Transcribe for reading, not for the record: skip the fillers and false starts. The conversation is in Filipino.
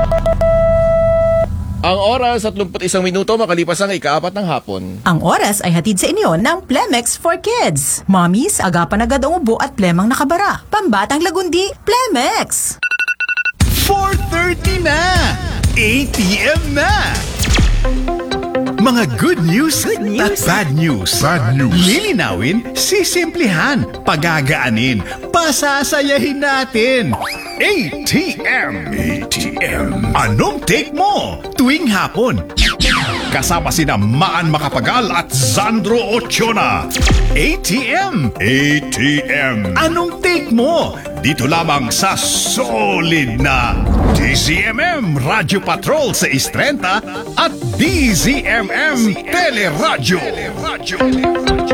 Ang oras at 31 minuto makalipas ang ikaapat ng hapon. Ang oras ay hatid sa inyo ng Plemex for Kids. Mommies, agapan agad ang ubo at plemang nakabara. Pambatang lagundi, Plemex! 4:30 na! ATM na! Mga good news at bad news. Lilinawin, sisimplihan, pagagaanin, pasasayahin natin. ATM. Anong take mo? Tuwing hapon. Kasama sina Maan Macapagal at Sandro Ochiona. ATM. Anong take mo? Dito lamang sa solid na DZMM Radio Patrol sa 630 at DZMM Teleradyo.